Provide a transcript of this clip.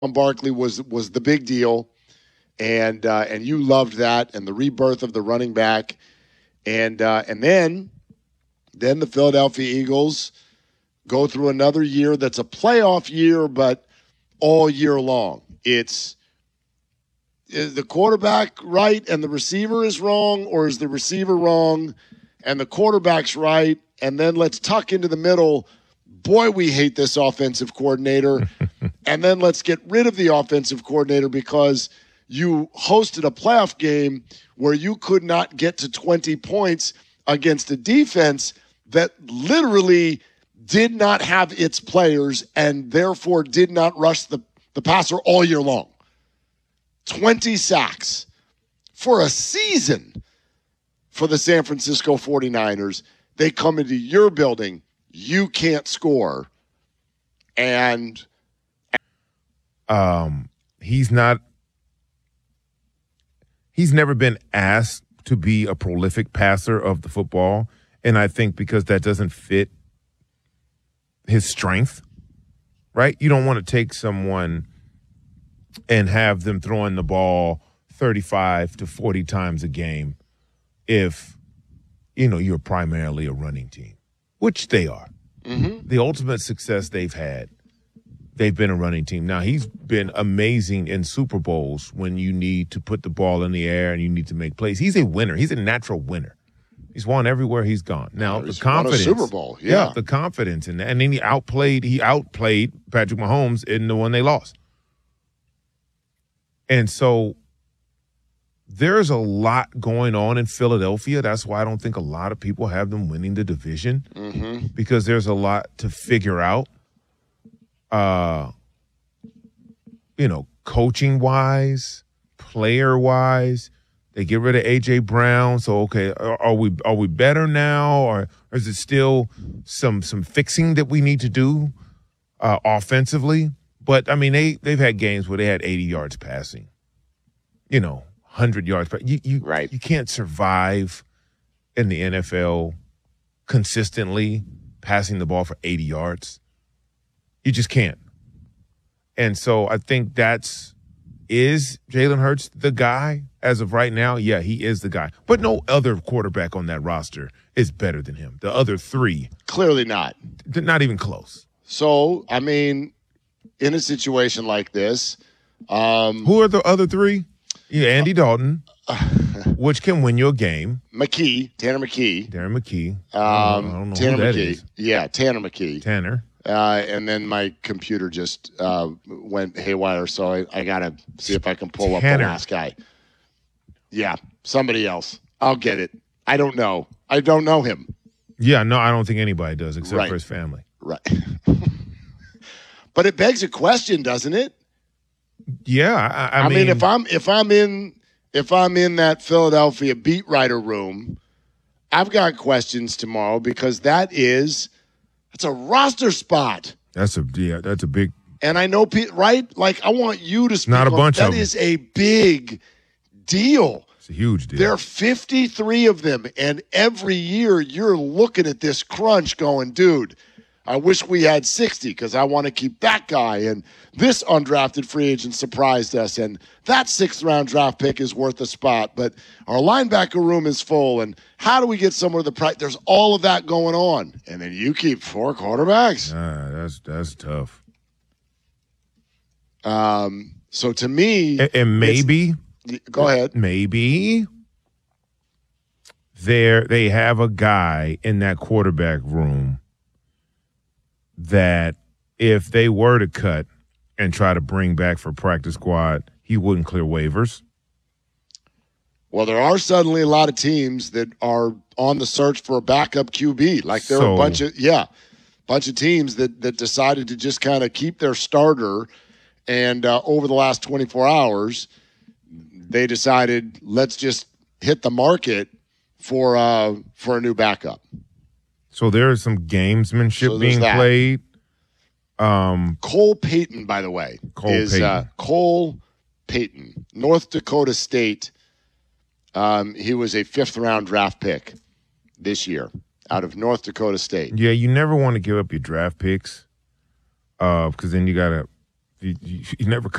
Barkley was the big deal, and you loved that and the rebirth of the running back, and then the Philadelphia Eagles go through another year that's a playoff year, but all year long. Is the quarterback right and the receiver is wrong, or is the receiver wrong and the quarterback's right? And then let's tuck into the middle. Boy, we hate this offensive coordinator. And then let's get rid of the offensive coordinator because you hosted a playoff game where you could not get to 20 points against a defense that literally did not have its players and therefore did not rush the passer all year long. 20 sacks for a season for the San Francisco 49ers. They come into your building, you can't score, and he's never been asked to be a prolific passer of the football, and I think because that doesn't fit his strength, right? You don't want to take someone and have them throwing the ball 35 to 40 times a game if, you're primarily a running team, which they are. Mm-hmm. The ultimate success they've had, they've been a running team. Now, he's been amazing in Super Bowls when you need to put the ball in the air and you need to make plays. He's a winner. He's a natural winner. He's won everywhere he's gone. Now, the confidence. Won a Super Bowl, yeah. The confidence in that. And then he outplayed Patrick Mahomes in the one they lost. And so there's a lot going on in Philadelphia. That's why I don't think a lot of people have them winning the division, because there's a lot to figure out. Coaching-wise, player-wise. They get rid of A.J. Brown. So, okay, are we better now, or is it still some fixing that we need to do offensively? But, I mean, they've had games where they had 80 yards passing, 100 yards. But you can't survive in the NFL consistently passing the ball for 80 yards. You just can't. And so I think is Jalen Hurts the guy as of right now? Yeah, he is the guy. But no other quarterback on that roster is better than him. The other three. Clearly not. Not even close. So, I mean, in a situation like this. Who are the other three? Yeah, Andy Dalton, which can win you a game. Tanner McKee. Darren McKee. I don't know Tanner who that McKee. is. Yeah, Tanner McKee. Tanner. And then my computer just went haywire, so I got to see if I can pull up the last guy. Yeah, somebody else. I'll get it. I don't know. I don't know him. Yeah, no, I don't think anybody does except for his family. Right. But it begs a question, doesn't it? Yeah, I mean, if I'm in that Philadelphia beat writer room, I've got questions tomorrow because that's a roster spot. That's a big. And I know, right? Like, I want you to speak. Not a bunch of them. That is a big deal. It's a huge deal. There are 53 of them, and every year you're looking at this crunch going, dude, I wish we had 60 because I want to keep that guy, and this undrafted free agent surprised us, and that sixth-round draft pick is worth a spot, but our linebacker room is full, and how do we get somewhere to the price? There's all of that going on, and then you keep 4 quarterbacks. That's tough. So to me, and maybe go ahead. Maybe they have a guy in that quarterback room that if they were to cut and try to bring back for practice squad, he wouldn't clear waivers. Well, there are suddenly a lot of teams that are on the search for a backup QB. Like there are a bunch of teams that decided to just kind of keep their starter. And over the last 24 hours, they decided, let's just hit the market for a new backup. So there is some gamesmanship being played. Cole Payton, by the way, Cole Payton, North Dakota State. He was a 5th-round draft pick this year out of North Dakota State. Yeah, you never want to give up your draft picks because then you never